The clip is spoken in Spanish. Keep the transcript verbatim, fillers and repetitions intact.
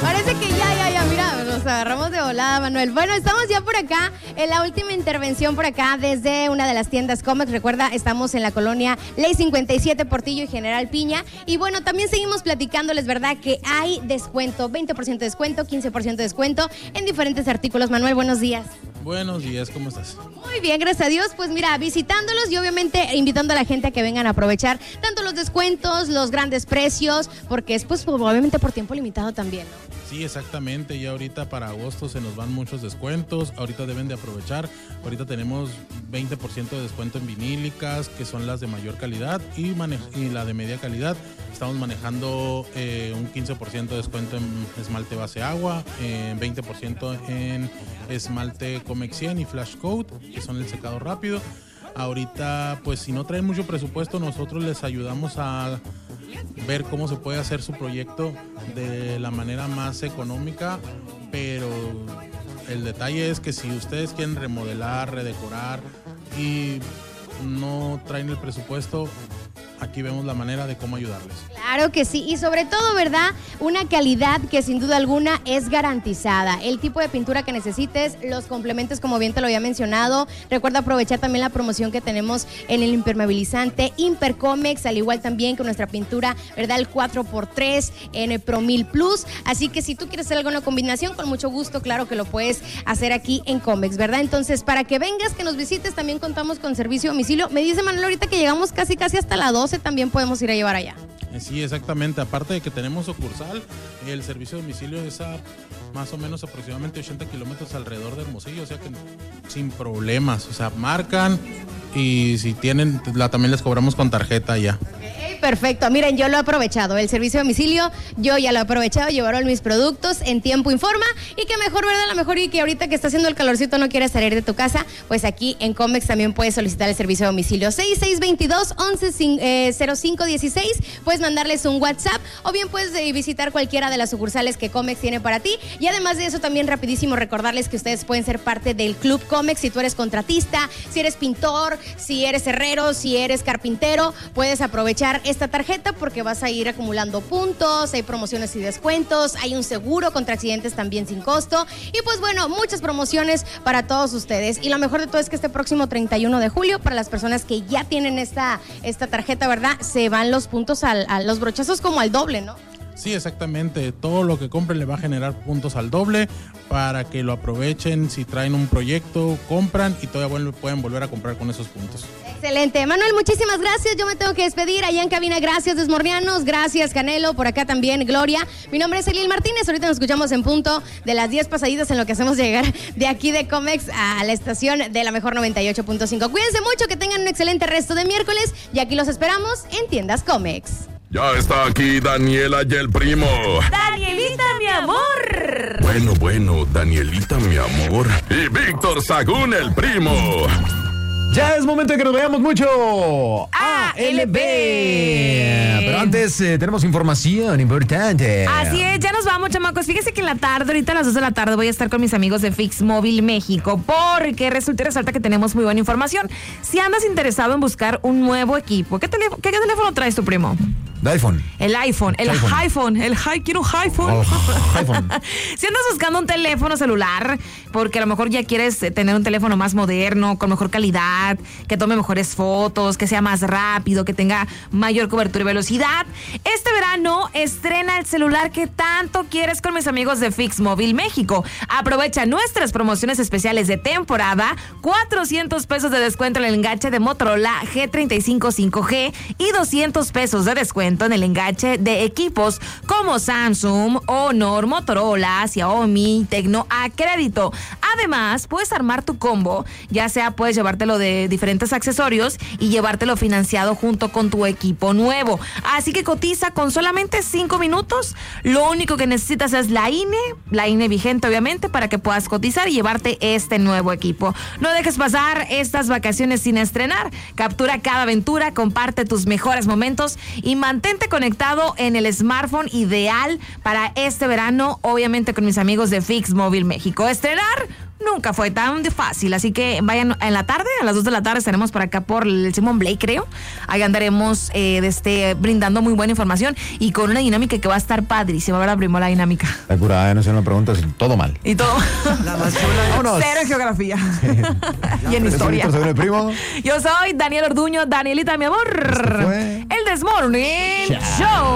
Parece que ya, ya, ya, mira, nos agarramos de volada, Manuel. Bueno, estamos ya por acá, en la última intervención por acá, desde una de las tiendas Comex. Recuerda, estamos en la colonia Ley cincuenta y siete, Portillo y General Piña. Y bueno, también seguimos platicándoles, ¿verdad? Que hay descuento, veinte por ciento de descuento, quince por ciento de descuento en diferentes artículos. Manuel, buenos días. Buenos días, ¿cómo estás? Muy bien, gracias a Dios. Pues mira, visitándolos y obviamente invitando a la gente a que vengan a aprovechar tanto los descuentos, los grandes precios, porque es pues obviamente por tiempo limitado también, ¿no? Sí, exactamente. Ya ahorita para agosto se nos van muchos descuentos. Ahorita deben de aprovechar. Ahorita tenemos veinte por ciento de descuento en vinílicas, que son las de mayor calidad, y, mane- y la de media calidad. Estamos manejando eh, un quince por ciento de descuento en esmalte base agua, eh, veinte por ciento en esmalte Comex cien y Flash Coat, que son el secado rápido. Ahorita, pues si no traen mucho presupuesto, nosotros les ayudamos a ver cómo se puede hacer su proyecto de la manera más económica, pero el detalle es que si ustedes quieren remodelar, redecorar y no traen el presupuesto, aquí vemos la manera de cómo ayudarles. Claro que sí, y sobre todo, ¿verdad? Una calidad que sin duda alguna es garantizada. El tipo de pintura que necesites, los complementos, como bien te lo había mencionado. Recuerda aprovechar también la promoción que tenemos en el impermeabilizante Impercomex, al igual también que nuestra pintura, ¿verdad? El cuatro por tres en el Promil Plus. Así que si tú quieres hacer alguna combinación, con mucho gusto, claro que lo puedes hacer aquí en Comex, ¿verdad? Entonces, para que vengas, que nos visites, también contamos con servicio a domicilio. Me dice Manuel ahorita que llegamos casi casi hasta las doce, también podemos ir a llevar allá. Sí, exactamente. Aparte de que tenemos sucursal, el servicio de domicilio es a más o menos aproximadamente ochenta kilómetros alrededor de Hermosillo, o sea que sin problemas. O sea, marcan y si tienen, la, también les cobramos con tarjeta ya. Okay, perfecto. Miren, yo lo he aprovechado. El servicio de domicilio, yo ya lo he aprovechado. Llevaron mis productos en tiempo y forma. Y que mejor, ¿verdad? A lo mejor y que ahorita que está haciendo el calorcito no quieres salir de tu casa, pues aquí en Comex también puedes solicitar el servicio de domicilio. seis seis dos dos, once cero cinco dieciséis. Puedes mandarles un WhatsApp o bien puedes eh, visitar cualquiera de las sucursales que Comex tiene para ti. Y además de eso, también rapidísimo recordarles que ustedes pueden ser parte del Club Comex si tú eres contratista, si eres pintor, si eres herrero, si eres carpintero. Puedes aprovechar esta tarjeta porque vas a ir acumulando puntos, hay promociones y descuentos, hay un seguro contra accidentes también sin costo. Y pues bueno, muchas promociones para todos ustedes. Y lo mejor de todo es que este próximo treinta y uno de julio, para las personas que ya tienen esta, esta tarjeta, ¿verdad? Se van los puntos al, a los brochazos como al doble, ¿no? Sí, exactamente. Todo lo que compren le va a generar puntos al doble para que lo aprovechen. Si traen un proyecto, compran y todavía pueden volver a comprar con esos puntos. Excelente. Manuel, muchísimas gracias. Yo me tengo que despedir allá en cabina. Gracias, Desmornianos. Gracias, Canelo. Por acá también, Gloria. Mi nombre es Eliel Martínez. Ahorita nos escuchamos en punto de las diez pasaditas en lo que hacemos llegar de aquí de Comex a la estación de la mejor noventa y ocho punto cinco. Cuídense mucho, que tengan un excelente resto de miércoles y aquí los esperamos en Tiendas Comex. Ya está aquí Daniela y el primo. Danielita, mi amor. Bueno, bueno, Danielita, mi amor. Y Víctor Sagún, el primo. Ya es momento de que nos veamos mucho. A L B. Pero antes eh, tenemos información importante. Así es, ya nos vamos, chamacos. Fíjense que en la tarde, ahorita a las dos de la tarde, voy a estar con mis amigos de Fix Móvil México, porque resulta y resalta que tenemos muy buena información. Si andas interesado en buscar un nuevo equipo, ¿qué, teléfono, qué, qué teléfono traes tu primo? De iPhone. El iPhone, el iPhone. iPhone, el hi, quiero un iPhone. Oh, iPhone. Si andas buscando un teléfono celular, porque a lo mejor ya quieres tener un teléfono más moderno, con mejor calidad, que tome mejores fotos, que sea más rápido, que tenga mayor cobertura y velocidad, este verano estrena el celular que tanto quieres con mis amigos de Fix Móvil México. Aprovecha nuestras promociones especiales de temporada, cuatrocientos pesos de descuento en el enganche de Motorola G treinta y cinco cinco G y doscientos pesos de descuento en el enganche de equipos como Samsung, Honor, Motorola, Xiaomi, Tecno a crédito. Además, puedes armar tu combo, ya sea puedes llevártelo de diferentes accesorios y llevártelo financiado junto con tu equipo nuevo. Así que cotiza con solamente cinco minutos. Lo único que necesitas es la I N E, la I N E vigente obviamente, para que puedas cotizar y llevarte este nuevo equipo. No dejes pasar estas vacaciones sin estrenar. Captura cada aventura, comparte tus mejores momentos y mantén Mantente conectado en el smartphone ideal para este verano, obviamente con mis amigos de Fix Móvil México. Estrenar nunca fue tan fácil. Así que vayan en la tarde, a las dos de la tarde estaremos por acá por el Simón Blake, creo. Ahí andaremos eh, desde, brindando muy buena información y con una dinámica que va a estar padrísima, ¿verdad, primo? La dinámica. La curada, no se me preguntas, todo mal. Y todo. La más chula. Vámonos. Cero en geografía. Y en historia. Yo soy el primo. Yo soy Daniel Orduño, Danielita, mi amor. Esto fue El This Morning Chao. Show.